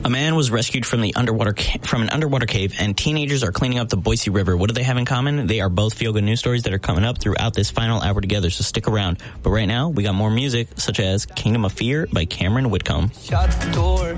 A man was rescued from an underwater cave, and teenagers are cleaning up the Boise River. What do they have in common? They are both feel-good news stories that are coming up throughout this final hour together, so stick around. But right now, we got more music, such as Kingdom of Fear by Cameron Whitcomb. Shut the door.